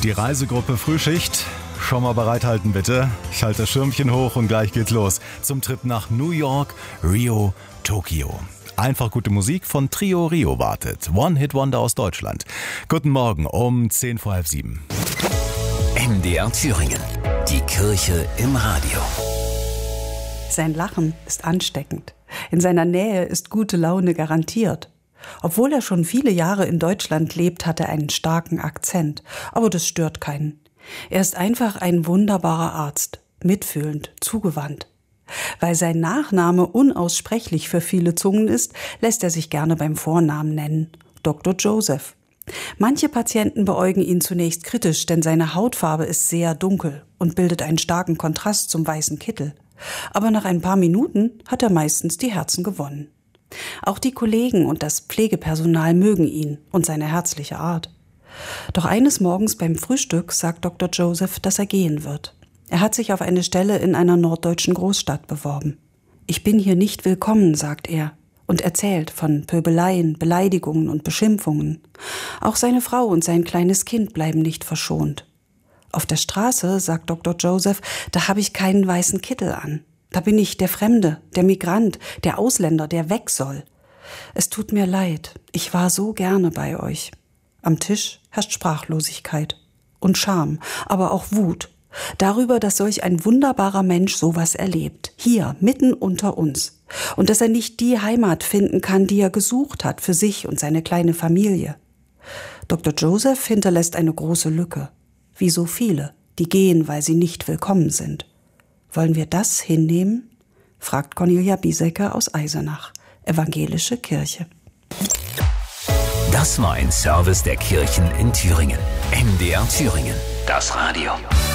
Die Reisegruppe Frühschicht, schon mal bereithalten bitte. Ich halte das Schirmchen hoch und gleich geht's los. Zum Trip nach New York, Rio, Tokio. Einfach gute Musik von Trio Rio wartet. One-Hit-Wonder aus Deutschland. Guten Morgen um 6:10. MDR Thüringen. Die Kirche im Radio. Sein Lachen ist ansteckend. In seiner Nähe ist gute Laune garantiert. Obwohl er schon viele Jahre in Deutschland lebt, hat er einen starken Akzent. Aber das stört keinen. Er ist einfach ein wunderbarer Arzt. Mitfühlend, zugewandt. Weil sein Nachname unaussprechlich für viele Zungen ist, lässt er sich gerne beim Vornamen nennen. Dr. Joseph. Manche Patienten beäugen ihn zunächst kritisch, denn seine Hautfarbe ist sehr dunkel und bildet einen starken Kontrast zum weißen Kittel. Aber nach ein paar Minuten hat er meistens die Herzen gewonnen. Auch die Kollegen und das Pflegepersonal mögen ihn und seine herzliche Art. Doch eines Morgens beim Frühstück sagt Dr. Joseph, dass er gehen wird. Er hat sich auf eine Stelle in einer norddeutschen Großstadt beworben. Ich bin hier nicht willkommen, sagt er und erzählt von Pöbeleien, Beleidigungen und Beschimpfungen. Auch seine Frau und sein kleines Kind bleiben nicht verschont. Auf der Straße, sagt Dr. Joseph, da habe ich keinen weißen Kittel an. Da bin ich der Fremde, der Migrant, der Ausländer, der weg soll. Es tut mir leid, ich war so gerne bei euch. Am Tisch herrscht Sprachlosigkeit und Scham, aber auch Wut. Darüber, dass solch ein wunderbarer Mensch sowas erlebt. Hier, mitten unter uns. Und dass er nicht die Heimat finden kann, die er gesucht hat für sich und seine kleine Familie. Dr. Joseph hinterlässt eine große Lücke. Wie so viele, die gehen, weil sie nicht willkommen sind. Wollen wir das hinnehmen? Fragt Cornelia Biesecker aus Eisenach, Evangelische Kirche. Das war ein Service der Kirchen in Thüringen. MDR Thüringen. Das Radio.